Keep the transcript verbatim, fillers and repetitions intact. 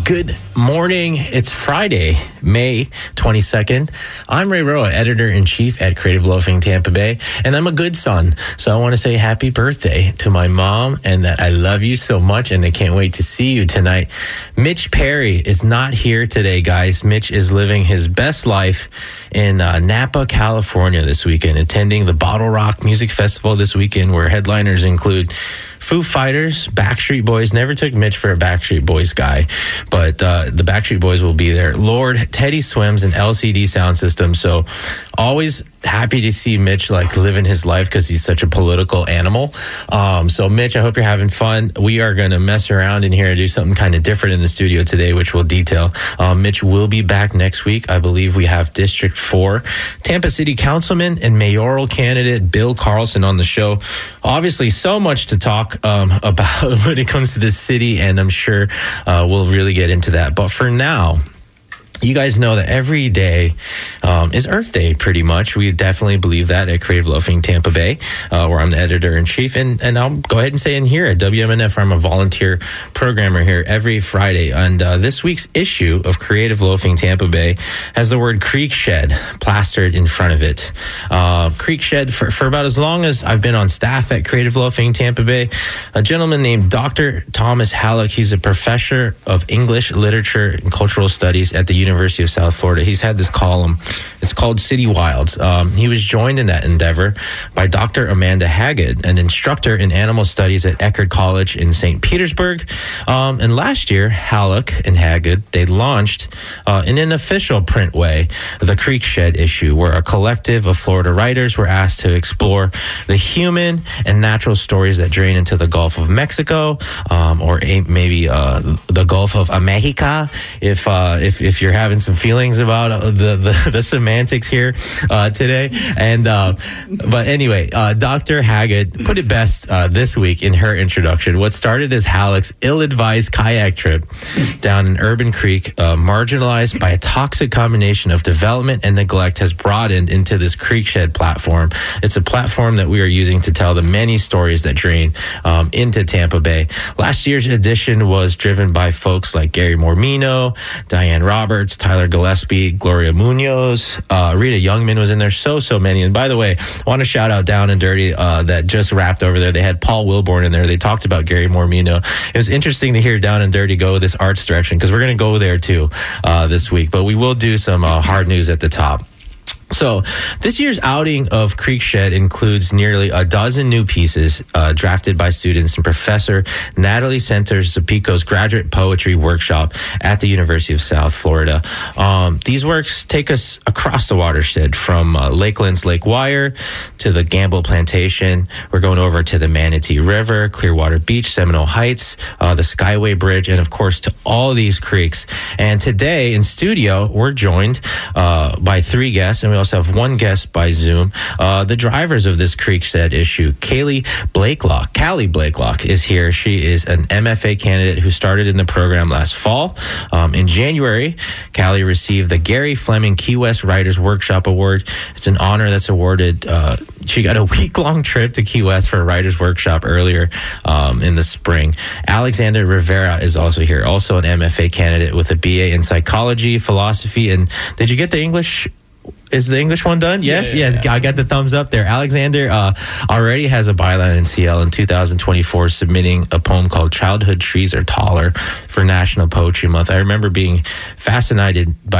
Good morning. It's Friday, May twenty-second. I'm Ray Roa, editor-in-chief at Creative Loafing Tampa Bay, and I'm a good son. So I want to say happy birthday to my mom and that I love you so much, and I can't wait to see you tonight. Mitch Perry is not here today, guys. Mitch is living his best life in uh, Napa, California this weekend, attending the Bottle Rock Music Festival this weekend, where headliners include Foo Fighters, Backstreet Boys. Never took Mitch for a Backstreet Boys guy, but uh, the Backstreet Boys will be there. Lord, Teddy Swims, and L C D Sound System. So always happy to see Mitch like living his life because he's such a political animal. Um, so Mitch, I hope you're having fun. We are going to mess around in here and do something kind of different in the studio today, which we'll detail. Um, Mitch will be back next week. I believe we have District four Tampa City Councilman and mayoral candidate Bill Carlson on the show. Obviously, so much to talk um, about when it comes to this city, and I'm sure uh, we'll really get into that. But for now, you guys know that every day um, is Earth Day, pretty much. We definitely believe that at Creative Loafing Tampa Bay, uh, where I'm the editor-in-chief. And, and I'll go ahead and say in here at W M N F, I'm a volunteer programmer here every Friday. And uh, this week's issue of Creative Loafing Tampa Bay has the word Creek Shed plastered in front of it. Uh, Creek Shed, for, for about as long as I've been on staff at Creative Loafing Tampa Bay, a gentleman named Doctor Thomas Halleck, he's a professor of English, Literature, and Cultural Studies at the University University of South Florida. He's had this column. It's called City Wilds. Um, he was joined in that endeavor by Doctor Amanda Haggard, an instructor in animal studies at Eckerd College in Saint Petersburg. Um, and last year, Halleck and Haggard, they launched uh, in an official print way the Creek Shed issue, where a collective of Florida writers were asked to explore the human and natural stories that drain into the Gulf of Mexico, um, or a, maybe uh, the Gulf of America, if uh, if if you're having some feelings about uh, the, the the semantics here uh, today. And uh, but anyway, uh, Doctor Haggard put it best uh, this week in her introduction. What started as Halleck's ill-advised kayak trip down an urban creek, uh, marginalized by a toxic combination of development and neglect, has broadened into this Creek Shed platform. It's a platform that we are using to tell the many stories that drain um, into Tampa Bay. Last year's edition was driven by folks like Gary Mormino, Diane Roberts, Tyler Gillespie, Gloria Munoz, uh, Rita Youngman was in there. So, so many. And by the way, I want to shout out Down and Dirty uh, that just wrapped over there. They had Paul Wilborn in there. They talked about Gary Mormino. It was interesting to hear Down and Dirty go this arts direction, because we're going to go there too uh, this week. But we will do some uh, hard news at the top. So this year's outing of Creek Shed includes nearly a dozen new pieces uh, drafted by students in Professor Natalie Centers-Zapico's graduate poetry workshop at the University of South Florida. Um, these works take us across the watershed from uh, Lakeland's Lake Wire to the Gamble Plantation. We're going over to the Manatee River, Clearwater Beach, Seminole Heights, uh, the Skyway Bridge, and of course to all these creeks. And today in studio, we're joined uh, by three guests, and we also have one guest by Zoom. Uh, the drivers of this Creek Shed issue, Kaylee Blakelock. Callie Blakelock is here. She is an M F A candidate who started in the program last fall. Um, in January, Callie received the Gary Fleming Key West Writers Workshop Award. It's an honor that's awarded. Uh, she got a week-long trip to Key West for a writer's workshop earlier um, in the spring. Alexander Rivera is also here, also an M F A candidate with a B A in psychology, philosophy, and did you get the English? Is the English one done? Yes? Yeah, yeah, yeah. I got the thumbs up there. Alexander uh, already has a byline in C L in two thousand twenty-four, submitting a poem called Childhood Trees Are Taller for National Poetry Month. I remember being fascinated by